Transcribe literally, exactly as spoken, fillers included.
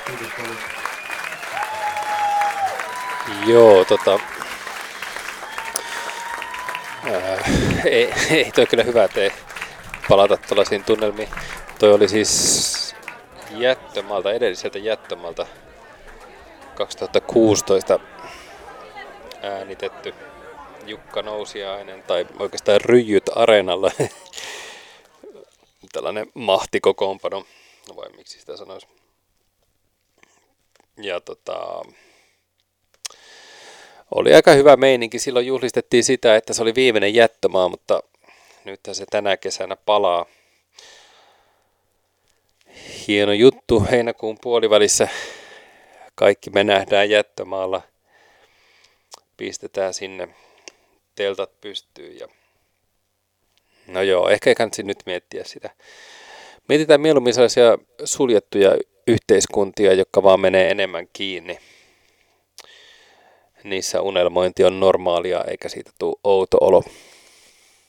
Kiitos paljon. Joo, tota... Ää, ei, ei toi kyllä hyvä tee palata tuollaisiin tunnelmiin. Toi oli siis jättömaalta, edelliseltä jättömaalta kaksituhattakuusitoista äänitetty Jukka Nousiainen, tai oikeastaan Ryijyt Areenalla. Tällainen mahtikokoonpano, vai miksi sitä sanoisi. Ja tota... Oli aika hyvä meininki. Silloin juhlistettiin sitä, että se oli viimeinen jättömaa, mutta nyt se tänä kesänä palaa. Hieno juttu. Heinäkuun puolivälissä kaikki me nähdään jättömaalla. Pistetään sinne teltat pystyyn. Ja... No joo, ehkä ei kannata nyt miettiä sitä. Mietitään mieluummin sellaisia suljettuja yhteiskuntia, jotka vaan menee enemmän kiinni. Niissä unelmointi on normaalia, eikä siitä tule outo olo.